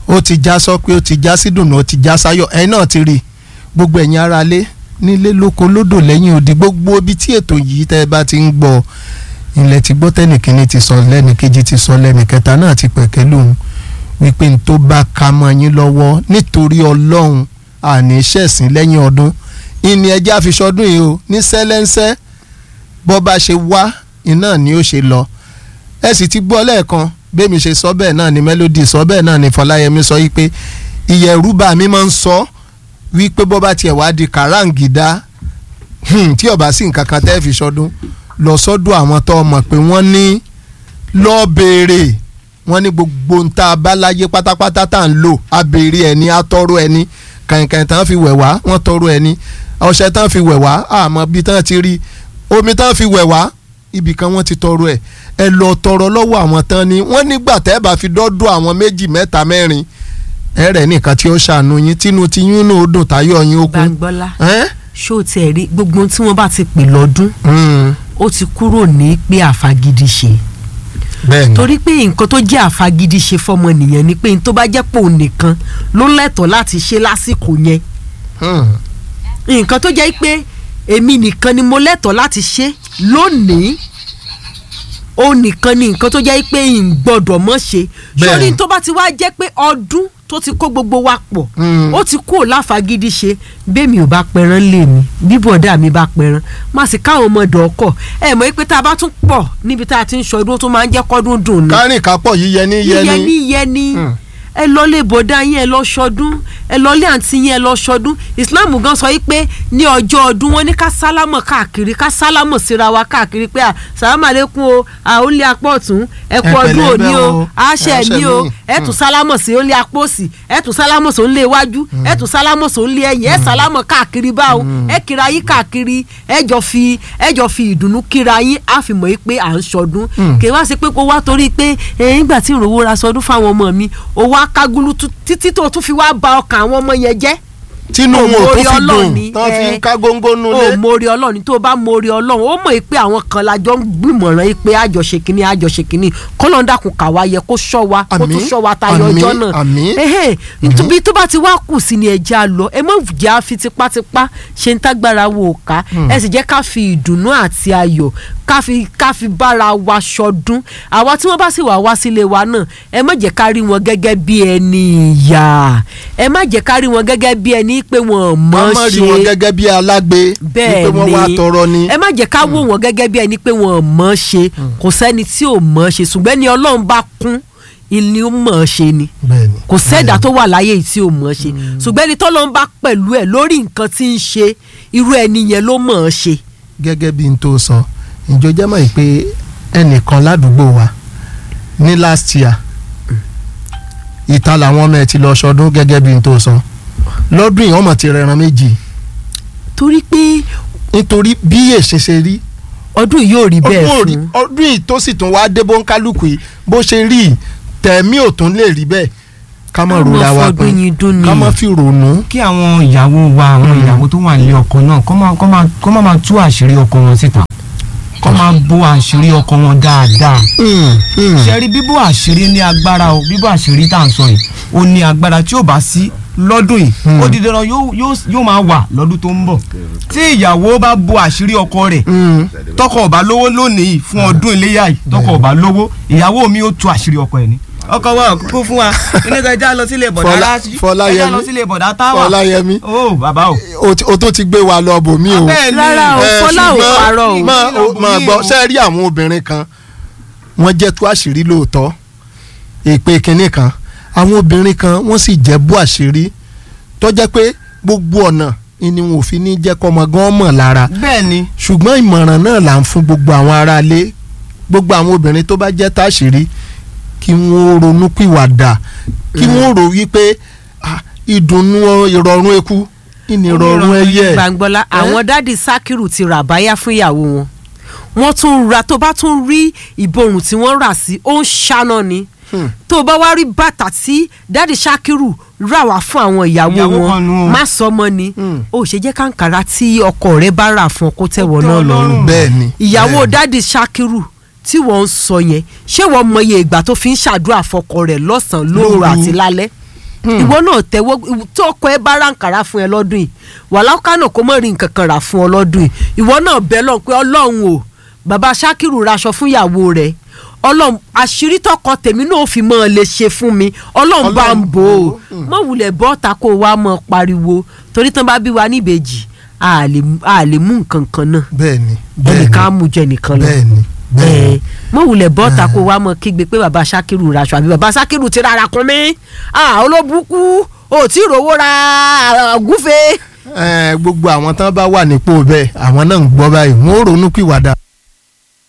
ó ti já sọ pé ó ti já sí dùnú ó ti já sáyọ̀ ẹ̀yin náà ti rí gbogbo ẹ̀yin ará lé nílé lóko lódò lẹ́yìn odi gbogbo ibi tí ètò yìí tẹ́ ẹ bá ti ń gbọ́ ilẹ̀ ti gbọ́ tẹ́nìkíní ti sọ lẹ́nìkejì ti sọ lẹ́nìkẹta náà ti pẹ̀kẹ́ lóhùn wípé n tó bá ka mọ́ yín lọ́wọ́ nítorí Ọlọ́run àní ṣẹ̀sìn lẹ́yìn ọdún ìní ẹjẹ́ àfiṣọdún yìí o ní sẹ́lẹ́ńsẹ́ bọ́ bá ṣe wá iná ni ó ṣe lọ ẹ sì ti gbọ́ lẹ́ẹ̀kan bẹ́ẹ̀mi ṣe sọ bẹ́ẹ̀ náà ni Melody sọ bẹ́ẹ̀ náà ni Fọláyẹmí sọ yìí pé ìyẹ̀rúbà mi máa ń sọ wípé bọ́ bá tiẹ̀ wá di kàráǹgídá tí ọba sí nǹkan kan tẹ́ fi ṣọdún lọ sọ́dọ̀ àwọn tó mọ̀ pé wọ́n ní lọ́ọ́ béèrè wọ́n ní gbogbo ń tá a bá láyé pátápátá tá à ń lò á béèrè ẹni á tọrọ ẹni kàìnkàìn tán fi wẹ̀ wá wọ́n tọrọ ẹni ọṣẹ tán fi wẹ̀ wá àmọ́ bí tán ti rí omi tán fi wẹ̀ wá ibì kan wọ́n ti tọrọ ẹ̀ ẹ lọ tọrọ lọ́wọ́ àwọn tán ni wọ́n nígbà tẹ́ bá fi dọ́dọ̀ àwọn 2 mẹ́ta 4 ẹ̀rẹ̀ nìkan tí ó ṣàánú yín tínú tí yín náà ó dùn táyọ̀ yín ó kún. Gbàngbọ́lá ṣó tiẹ̀ rí gbogbo tí wọ́n bá ti pè lọ́dún ó ti kúrò ní pé àfagídí ṣe torí pé nǹkan tó jẹ́ àfagídí ṣe fọmọ nìyẹn ni pé n tó bá jẹ́ pò nìkan ló lẹ́tọ̀ọ́ láti ṣe lásìkò yẹn nǹkan tó jẹ́ pé èmi nìkan ni mo lẹ́tọ̀ọ́ láti ṣe lónìí ó nìkan ni nǹkan tó jẹ́ pé n gbọ́dọ̀ mọ̀ ṣe sórí tó bá ti wá jẹ́ pé ọdún tó ti kó gbogbo wa pọ̀ ó ti kúrò láfagídí ṣe bẹ́ẹ̀mi ò bá pẹran lé mi bí bọ̀dá mi bá pẹran má sì káwọn ọmọdé ọkọ̀ ẹ mọ̀ pé tá a bá tún pọ̀ níbi tá a ti ń ṣọdún tó máa ń jẹ́ kọ́dún dùn ni. kárìn kápọ̀ yíyẹni ẹ lọ lé bọ̀dá yín ẹ lọ ṣọdún ẹ lọ lé àǹtí yín ẹ lọ ṣọdún Islam gan sọ pé ní ọjọ́ ọdún wọn ní ká sálámọ̀ káàkiri ká sálámọ̀ síra wa káàkiri pé sàlámà lẹ́kùn o ó lé apá ọ̀tún ẹ kú ọdún òní o àṣẹ mi o ẹ tún sálámọ̀ sí ó lé apá òsì ẹ tún sálámọ̀ sí ó lé iwájú ẹ tún sálámọ̀ sí ó lé ẹ̀yìn ẹ sálámọ̀ káàkiri báwo ẹ kíra yín káàkiri ẹ jọ fi ìdùnnú kíra yín á fi mọ̀ pé à ń ṣọdún kì í wá sí pé kó wá torí pé nígbà tí ìrànwọ́ ra sọdún fáwọn ọmọ mi ó wá kágúlú títí tó tún fi wá ba ọkàn àwọn ọmọ yẹn jẹ́ tínú wọn ò tó fi dùn tán fi ń ká góńgó nulẹ̀. o mórí Ọlọ́run tó bá mórí Ọlọ́run ó mọ̀ pé àwọn kan lájọ ń gbìmọ̀ràn pé àjọṣe kínní kọ́lọ́ndàkùn kàwá yẹ kó ṣọ́ wa kó tún ṣọ́ wa tayọ ọjọ́ náà nítorí tó bá ti wá kù sí ni ẹja lọ ẹ má jẹ́ àfi tipátipá ṣe ń tágbára wo ká ẹ sì jẹ́ ká fi ìdùnnú àti ayọ̀ ká fi bára wa ṣọdún àwa tí wọ́n bá sì wá sílé wa náà ẹ má jẹ́ ká rí wọn gẹ́gẹ́ bí ẹni ìyà ẹ má jẹ́ ká rí wọn gẹ́gẹ́ bí ẹni pé wọn mọ̀ ṣe ká má rí wọn gẹ́gẹ́ bí alágbe bẹ́ẹ̀ ni wọ́n wá tọrọ ni ẹ má jẹ́ ká wò wọn gẹ́gẹ́ bí ẹni pé wọn mọ̀ ṣe kò sẹ́ni tí ò mọ̀ ṣe ṣùgbọ́n ni Ọlọ́run bá kún ìní ó mọ̀ ṣe ni kò sẹ́dá tó wà láyé tí ò mọ̀ ṣe ṣùgbọ́n ẹni tọ́lọ́run bá pẹ̀lú ẹ̀ lórí nǹkan tí ń ṣe irú ẹni yẹn ló mọ̀ ṣe. gẹ́gẹ́ bí n tó sọ ìjọ jẹ́ mọ̀ pé ẹnìkan ládùúgbò wa ní last year ìta làwọn ọmọ ẹ ti lọ ṣọdún gẹ́gẹ́ bí n tó sọ lọ́dún yìí ọmọ ti rẹran 2 nítorí bí èsì ṣe rí ọdún yìí ò rí bẹ́ẹ̀ fún ọdún yìí tó sì tún wá dé bó ń kálukú yìí bó ṣe rí tẹ̀mí ò tún lè rí bẹ́ẹ̀ ká má rora wa pé ká má fi ronú. kí àwọn ìyàwó wa àwọn ìyàwó tó wà nílé ọkọ náà kó má máa tú àṣírí ọkọ wọn síta kó máa bò àṣírí ọkọ wọn dáadáa. ṣẹ́rí bíbò àṣírí ní agbára o bíbò àṣírí tá à ń sọ yìí ó ní agbára tí ò bá sí lọ́dún yìí ó di dandan yóò máa wà lọ́dún tó ń bọ̀ tí ìyàwó bá bò àṣírí ọkọ rẹ̀ tọkọ ọba lówó lónìí fún ọdún iléyà yìí tọkọ ọba lówó ìyàwó mi ó tú àṣírí ọkọ ẹ̀ ní. ọkọ wa kúkú fún wa oníkan ẹja lọ sílé bọ̀dá láti ẹja lọ sílé bọ̀dá táwà Fọláyẹmí ó bàbá o tó ti gbé wa lọ bòmí o rárá o Fọlá ò parọ́ o máa gbọ́ ṣe rí àwọn obìnrin kan wọ́n jẹ́ tú àṣírí lóòótọ́ èpè kínní kan àwọn obìnrin kan wọ́n sì jẹ́ bú àṣírí tó jẹ́ pé gbogbo ọ̀nà ni wọn ò fi ní jẹ́ kọ́mọ gan mọ̀ lára bẹ́ẹ̀ni ṣùgbọ́n ìmọ̀ràn náà là ń fún gbogbo àwọn aráalé gbogbo àwọn obìnrin tó bá jẹ́ táṣírí kí wọ́n ronú pìwàdà kí wọ́n rò wípé ìdùnnú ìrọ̀rùn eku ìní ìrọ̀rùn ẹyẹ. Gbàngbọ́lá àwọn dádì Sákìrù ti rà báyà fún ìyàwó wọn tún ra tó bá tún rí ìborùn tí wọ́n rà sí ó ń ṣáná ni tó bá wá rí bàtà tí dádì Sákìrù rà wá fún àwọn ìyàwó wọn má sọ mọ́ ni ó ṣe jẹ́ kàǹkàrà tí ọkọ rẹ̀ bá rà fún ọkọ tẹ̀wọ̀ náà lọ́rùn bẹ́ẹ̀ni ìyàwó dádì Sákìrù tí wọ́n ń sọ yẹn ṣé wọ́n mọye ìgbà tó fi ń ṣàdúrà fọkọ rẹ̀ lọ́sàn-án lóru àti lálẹ́ ìwọ náà tẹ́wọ́ tó ọkọ ẹ bá ránkàrà fún ẹ lọ́dún yìí wàhálà kánà kó mọ̀ rí nǹkan kan rà fún ọ lọ́dún yìí ìwọ náà bẹ́ẹ̀ lọ pé ọlọ́run o bàbá Ṣakiru raṣọ fún ìyàwó rẹ̀ ọlọ́run àṣírí tọkọ tèmi náà fi mọ́ ọ lè ṣe fún mi ọlọ́run bá ń bò ó mọ̀ wulẹ̀ bọ́ta kó wa mọ̀ pariwo torí tán bá bí wa níbejì a lè mú nǹkan kan náà bẹ́ẹ̀ni ẹnìkan á mú jẹ nìkan lọ bẹ́ẹ̀ni mọ̀ wulẹ̀ bọ́ta kó wa mọ̀ kígbe pé bàbá Ṣakiru raṣọ àbí bàbá Ṣakiru ti rárá kun mi olóbùkú ò tí ì rówó ra gúfe. gbogbo àwọn tán bá wà nípò bẹ́ẹ̀ àwọn náà ń gbọ́ báyìí wọ́n ò ronú pìwàdà.